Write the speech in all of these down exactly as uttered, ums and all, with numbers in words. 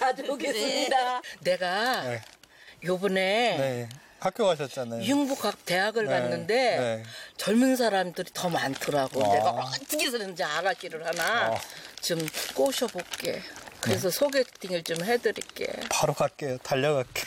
가져오겠습니다. 내가 네. 요번에 네. 학교 가셨잖아요. 융복학 대학을 네. 갔는데 네. 젊은 사람들이 더 많더라고. 아. 내가 어떻게 해서든지 아가씨를 하나 아. 좀 꼬셔볼게. 그래서 소개팅을 좀 해드릴게. 바로 갈게요. 달려갈게.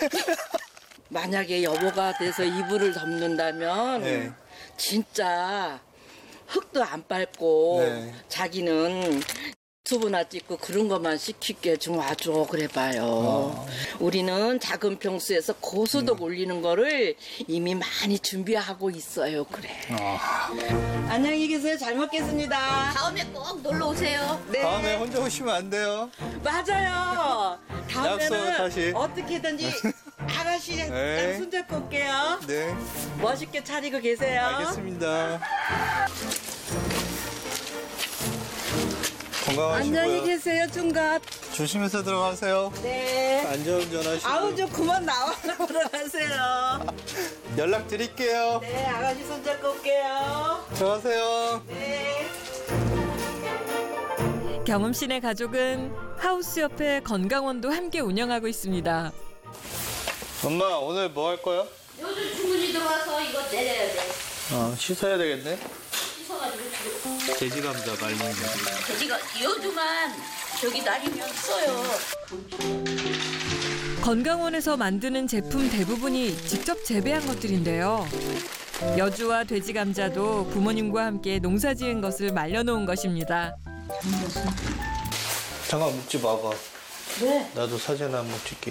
만약에 여보가 돼서 이불을 덮는다면 네. 진짜 흙도 안 밟고 네. 자기는 유튜브나 찍고 그런 것만 시킬게 좀 와줘 그래봐요. 아. 우리는 작은 평수에서 고수독 음. 올리는 거를 이미 많이 준비하고 있어요. 그래. 아. 안녕히 계세요. 잘 먹겠습니다. 다음에 꼭 놀러 오세요. 네. 다음에 혼자 오시면 안 돼요. 맞아요. 다음에는 약속 다시. 어떻게든지 아가씨랑 네. 손잡고 올게요. 네. 멋있게 차리고 계세요. 알겠습니다. 건강하시고요. 안녕히 계세요, 중갑. 조심해서 들어가세요. 네. 안전운전하시고. 아우, 좀 그만 나와 들어가세요. 연락 드릴게요. 네, 아가씨 손잡고 올게요. 들어가세요. 네. 경음 씨네 가족은 하우스 옆에 건강원도 함께 운영하고 있습니다. 엄마 오늘 뭐 할 거야? 요즘 주문이 들어와서 이거 내려야 돼. 어, 씻어야 되겠네. 씻어가지고 지금 돼지 감자 말린 거. 돼지가 요즘은 저기 날이면 써요. 건강원에서 만드는 제품 대부분이 직접 재배한 것들인데요. 여주와 돼지 감자도 부모님과 함께 농사지은 것을 말려놓은 것입니다. 잠깐 묵지 마봐. 네. 나도 사진 한번 찍게.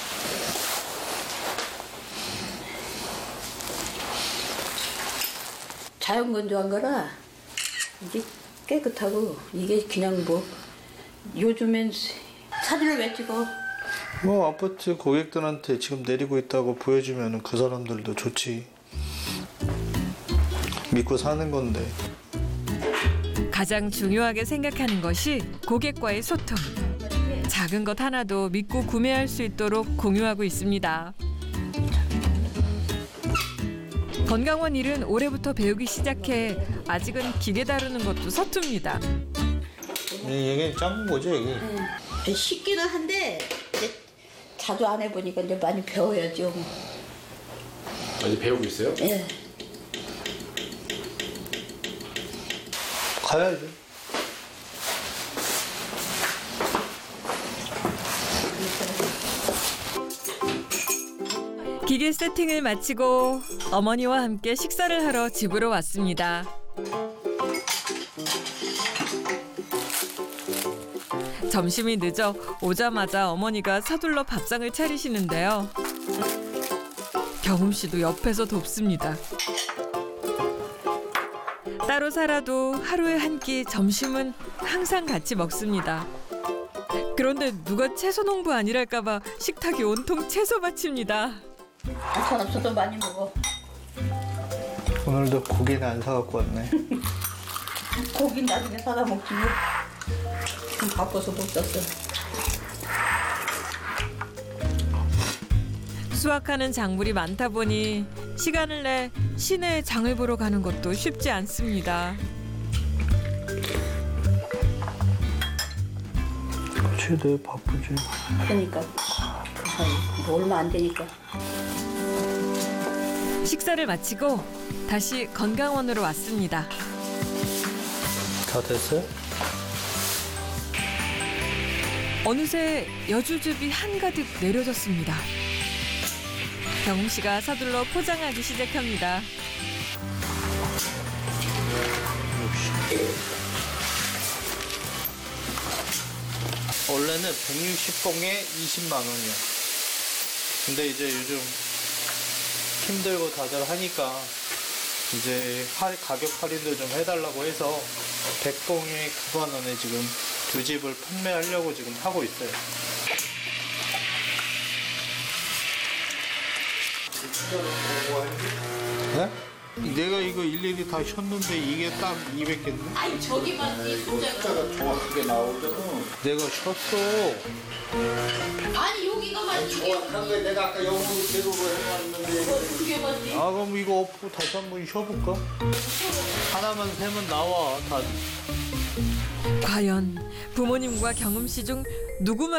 자연 건조한 거라 이게 깨끗하고 이게 그냥 뭐 요즘엔 사진을 왜 찍어? 뭐 아파트 고객들한테 지금 내리고 있다고 보여주면 그 사람들도 좋지. 믿고 사는 건데. 가장 중요하게 생각하는 것이 고객과의 소통. 작은 것 하나도 믿고 구매할 수 있도록 공유하고 있습니다. 건강원 일은 올해부터 배우기 시작해 아직은 기계 다루는 것도 서툽니다. 이게 작은 거죠 이게? 네. 쉽기는 한데 이제 자주 안 해보니까 이제 많이 배워야죠. 아직 배우고 있어요? 예. 가야죠. 기계 세팅을 마치고 어머니와 함께 식사를 하러 집으로 왔습니다. 점심이 늦어 오자마자 어머니가 서둘러 밥상을 차리시는데요. 경음 씨도 옆에서 돕습니다. 따로 살아도 하루에 한 끼 점심은 항상 같이 먹습니다. 그런데 누가 채소 농부 아니랄까 봐 식탁이 온통 채소밭입니다. 돈 없어도 많이 먹어. 오늘도 고기는 안 사갖고 왔네. 고기 나중에 사다 먹지 뭐. 좀 바빠서 못 샀어. 수확하는 작물이 많다 보니 시간을 내 시내에 장을 보러 가는 것도 쉽지 않습니다. 최대 바쁘지. 그러니까 그 사이 뭐 얼마 안 되니까. 식사를 마치고 다시 건강원으로 왔습니다. 다 됐어요? 어느새 여주즙이 한가득 내려졌습니다. 경음 씨가 서둘러 포장하기 시작합니다. 원래는 백육십 봉에 이십만 원이야. 근데 이제 요즘 힘들고 다들 하니까 이제 할, 가격 할인도 좀 해달라고 해서 백 봉에 구만 원에 지금 두 집을 판매하려고 지금 하고 있어요. 네? 내가 이거 일일이 다 셨는데 이게 딱 이백 개인데? 아니 저기만 이 숫자가 정확하게 나오잖아. 내가 셨어. 아니 여기가 맞지. 정확한 거 내가 아까 영어 제도로 해놨는데. 그게 맞지. 아 그럼 이거 엎고 다시 한번 쉬어볼까? 하나만 세면 나와 다. 과연 부모님과 경음 씨 중 누구만